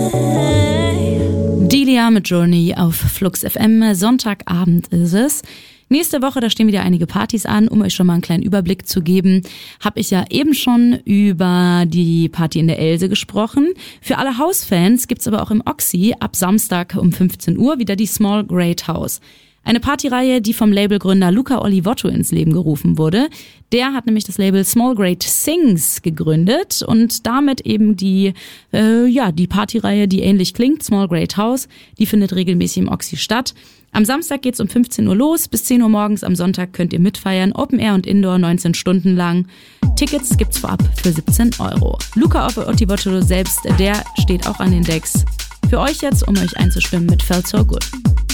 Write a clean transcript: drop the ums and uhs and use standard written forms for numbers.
Delia mit Journey auf Flux FM. Sonntagabend ist es. Nächste Woche, da stehen wieder einige Partys an. Um euch schon mal einen kleinen Überblick zu geben, habe ich ja eben schon über die Party in der Else gesprochen. Für alle House-Fans gibt's aber auch im Oxy ab Samstag um 15 Uhr wieder die Small Great House. Eine Partyreihe, die vom Labelgründer Luca Olivotto ins Leben gerufen wurde. Der hat nämlich das Label Small Great Sings gegründet und damit eben die Partyreihe, die ähnlich klingt, Small Great House, die findet regelmäßig im Oxy statt. Am Samstag geht's um 15 Uhr los, bis 10 Uhr morgens am Sonntag könnt ihr mitfeiern, Open Air und Indoor 19 Stunden lang. Tickets gibt's vorab für 17 €. Luca Olivotto selbst, der steht auch an den Decks. Für euch jetzt, um euch einzustimmen mit Felt So Good.